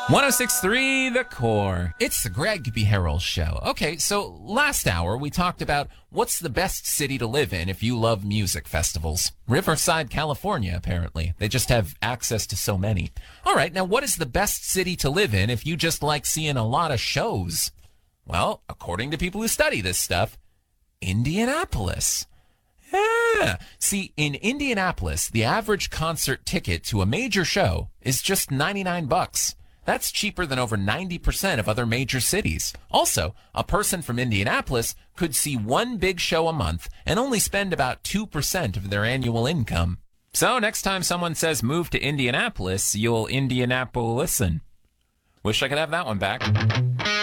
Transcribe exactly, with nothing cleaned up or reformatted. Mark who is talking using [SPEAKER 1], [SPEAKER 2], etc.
[SPEAKER 1] one oh six point three The Core. It's the Greg B. Harrell Show. Okay, so last hour we talked about what's the best city to live in if you love music festivals. Riverside, California, apparently. They just have access to so many. All right, now what is the best city to live in if you just like seeing a lot of shows? Well, according to people who study this stuff, Indianapolis. Yeah. See, in Indianapolis, the average concert ticket to a major show is just ninety-nine bucks. That's cheaper than over ninety percent of other major cities. Also, a person from Indianapolis could see one big show a month and only spend about two percent of their annual income. So next time someone says move to Indianapolis, you'll Indianapolisan. Wish I could have that one back.